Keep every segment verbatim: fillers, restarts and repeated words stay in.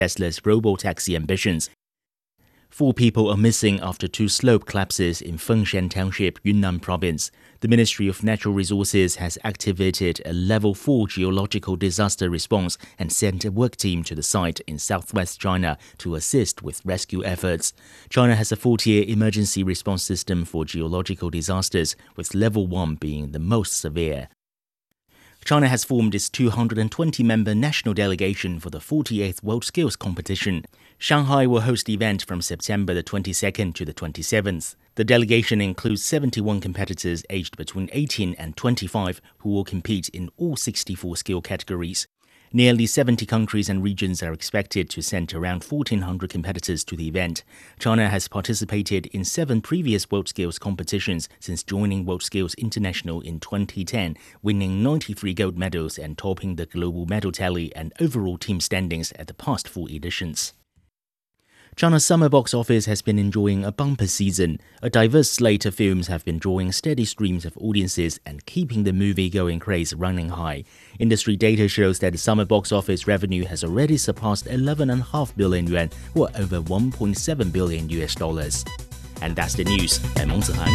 Tesla's robotaxi ambitions. Four people are missing after two slope collapses in Fengshan Township, Yunnan Province. The Ministry of Natural Resources has activated a level four geological disaster response and sent a work team to the site in southwest China to assist with rescue efforts. China has a four-tier emergency response system for geological disasters, with level one being the most severe. China has formed its two hundred twenty member national delegation for the forty-eighth World Skills Competition. Shanghai will host the event from September the twenty-second to the twenty-seventh. The delegation includes seventy-one competitors aged between eighteen and twenty-five who will compete in all sixty-four skill categories. Nearly seventy countries and regions are expected to send around fourteen hundred competitors to the event. China has participated in seven previous WorldSkills competitions since joining WorldSkills International in twenty ten, winning ninety-three gold medals and topping the global medal tally and overall team standings at the past four editions. China's summer box office has been enjoying a bumper season. A diverse slate of films have been drawing steady streams of audiences and keeping the movie-going craze running high. Industry data shows that the summer box office revenue has already surpassed eleven point five billion yuan, or over one point seven billion U S dollars. And that's the news. I'm Meng Zihan.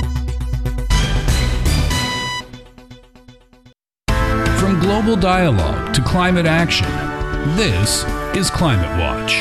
From global dialogue to climate action, this is Climate Watch.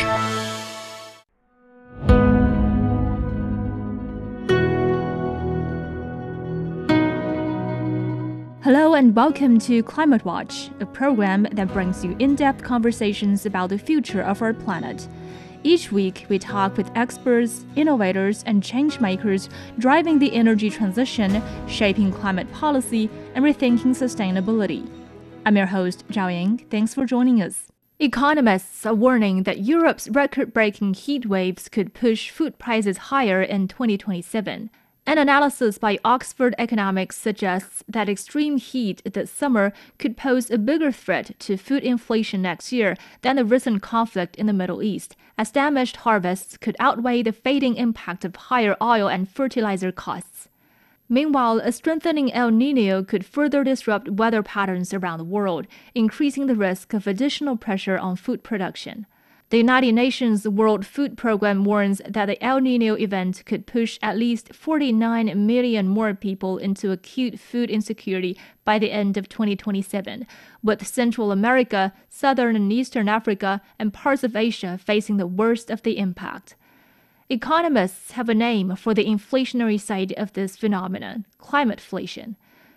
Hello and welcome to Climate Watch, a program that brings you in-depth conversations about the future of our planet. Each week, we talk with experts, innovators, and changemakers driving the energy transition, shaping climate policy, and rethinking sustainability. I'm your host, Zhao Ying. Thanks for joining us. Economists are warning that Europe's record-breaking heat waves could push food prices higher in twenty twenty-seven. An analysis by Oxford Economics suggests that extreme heat this summer could pose a bigger threat to food inflation next year than the recent conflict in the Middle East, as damaged harvests could outweigh the fading impact of higher oil and fertilizer costs. Meanwhile, a strengthening El Niño could further disrupt weather patterns around the world, increasing the risk of additional pressure on food production. The United Nations World Food Programme warns that the El Niño event could push at least forty-nine million more people into acute food insecurity by the end of twenty twenty-seven, with Central America, Southern and Eastern Africa, and parts of Asia facing the worst of the impact. Economists have a name for the inflationary side of this phenomenon, climateflation.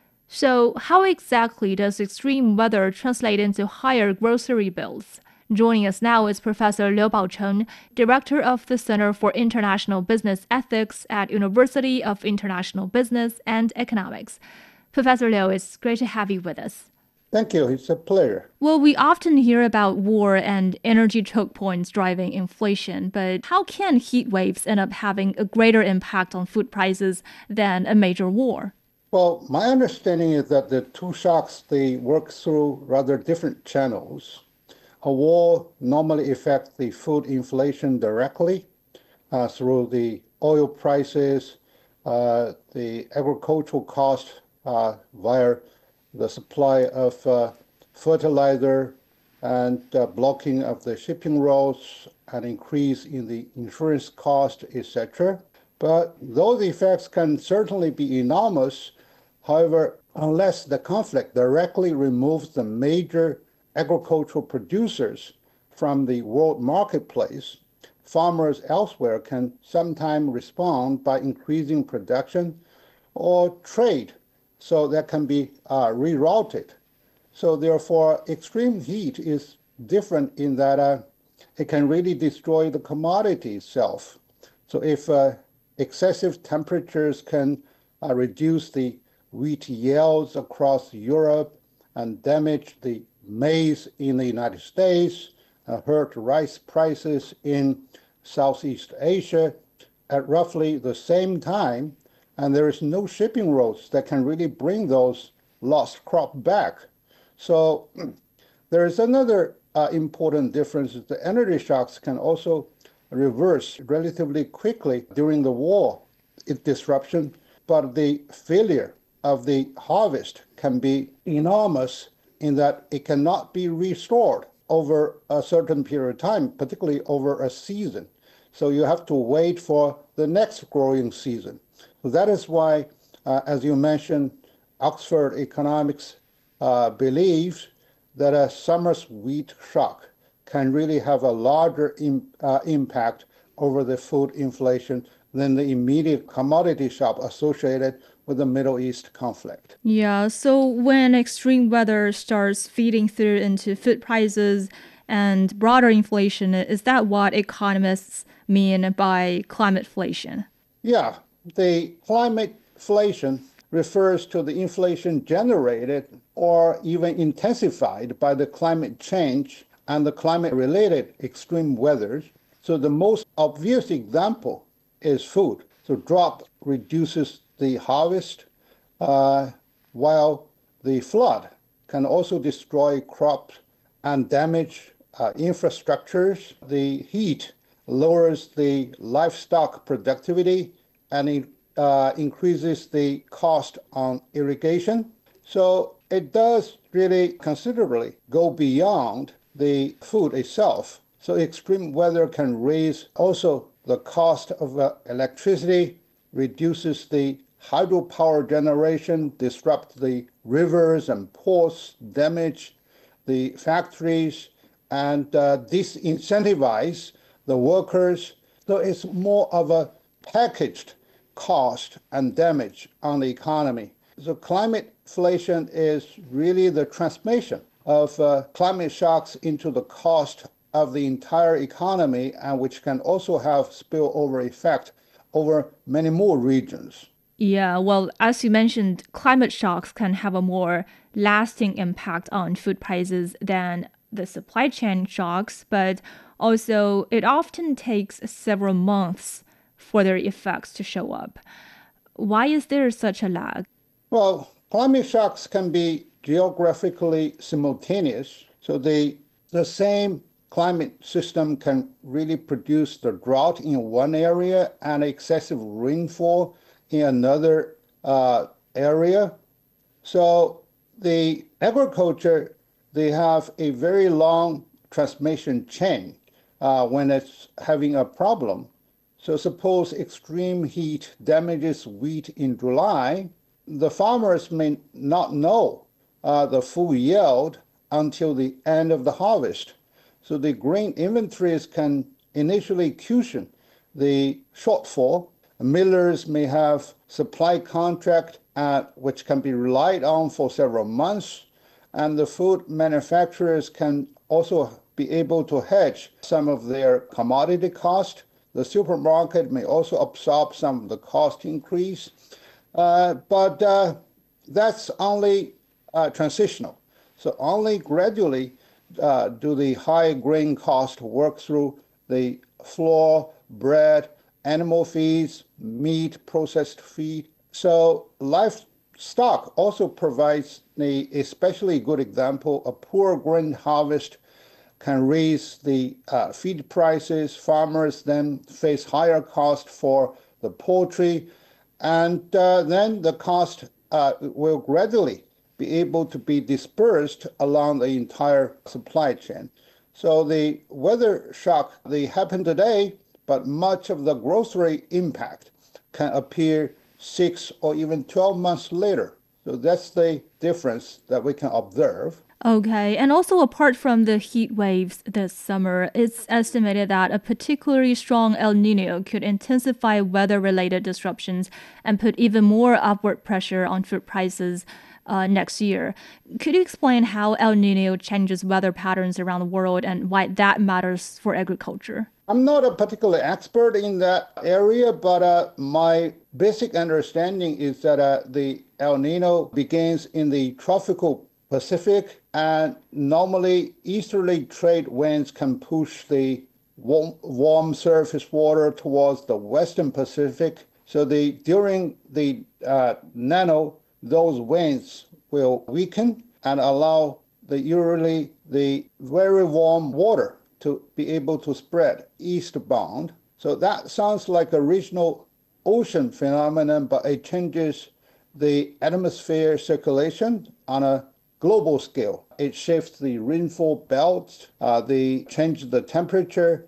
So, how exactly does extreme weather translate into higher grocery bills? Joining us now is Professor Liu Baocheng, Director of the Center for International Business Ethics at University of International Business and Economics. Professor Liu, it's great to have you with us. Thank you. It's a pleasure. Well, we often hear about war and energy choke points driving inflation, but how can heat waves end up having a greater impact on food prices than a major war? Well, my understanding is that the two shocks, they work through rather different channels. A war normally affects the food inflation directly uh, through the oil prices, uh, the agricultural costs uh, via the supply of uh, fertilizer and uh, blocking of the shipping routes, an increase in the insurance cost, et cetera. But those effects can certainly be enormous. However, unless the conflict directly removes the major agricultural producers from the world marketplace, farmers elsewhere can sometimes respond by increasing production or trade, so that can be uh, rerouted. So therefore, extreme heat is different in that uh, it can really destroy the commodity itself. So if uh, excessive temperatures can uh, reduce the wheat yields across Europe and damage the maize in the United States, uh, hurt rice prices in Southeast Asia at roughly the same time, and there is no shipping routes that can really bring those lost crop back. So there is another uh, important difference. The energy shocks can also reverse relatively quickly during the war disruption, but the failure of the harvest can be enormous in that it cannot be restored. over a certain period of time, particularly over a season. So you have to wait for the next growing season. So that is why, uh, as you mentioned, Oxford Economics uh, believes that a summer's wheat shock can really have a larger im- uh, impact over the food inflation than the immediate commodity shock associated with the Middle East conflict. Yeah, so when extreme weather starts feeding through into food prices and broader inflation, is that what economists mean by climateflation? Yeah, the climateflation refers to the inflation generated or even intensified by the climate change and the climate-related extreme weathers. So the most obvious example is food. So drought reduces the harvest, uh, while the flood can also destroy crops and damage uh, infrastructures. The heat lowers the livestock productivity and it uh, increases the cost on irrigation. So it does really considerably go beyond the food itself. So extreme weather can raise also the cost of uh, electricity, reduces the hydropower generation, disrupt the rivers and ports, damage the factories, and uh, disincentivize the workers. So it's more of a packaged cost and damage on the economy. So climate inflation is really the transmission of uh, climate shocks into the cost of the entire economy, and which can also have spillover effect over many more regions. Yeah, well, as you mentioned, climate shocks can have a more lasting impact on food prices than the supply chain shocks, but also it often takes several months for their effects to show up. Why is there such a lag? Well, climate shocks can be geographically simultaneous. So the, the same climate system can really produce the drought in one area and excessive rainfall in another uh, area. So the agriculture, they have a very long transmission chain uh, when it's having a problem. So suppose extreme heat damages wheat in July, the farmers may not know uh, the full yield until the end of the harvest. So the grain inventories can initially cushion the shortfall. Millers may have supply contract uh, which can be relied on for several months, and the food manufacturers can also be able to hedge some of their commodity cost. The supermarket may also absorb some of the cost increase, uh, but uh, that's only uh, transitional. So only gradually uh, do the high grain cost work through the flour, bread, animal feeds, meat, processed feed. So livestock also provides a especially good example. A poor grain harvest can raise the uh, feed prices. Farmers then face higher cost for the poultry, and uh, then the cost uh, will gradually be able to be dispersed along the entire supply chain. So the weather shock, they happen today, but much of the grocery impact can appear six or even twelve months later. So that's the difference that we can observe. Okay, and also apart from the heat waves this summer, it's estimated that a particularly strong El Nino could intensify weather-related disruptions and put even more upward pressure on food prices uh, next year. Could you explain how El Nino changes weather patterns around the world and why that matters for agriculture? I'm not a particular expert in that area, but uh, my basic understanding is that uh, the El Nino begins in the tropical Pacific, and normally easterly trade winds can push the warm, warm surface water towards the western Pacific. So the during the uh, nano, those winds will weaken and allow the usually the very warm water to be able to spread eastbound. So that sounds like a regional ocean phenomenon, but it changes the atmosphere circulation on a global scale. It shifts the rainfall belt, uh, they change the temperature,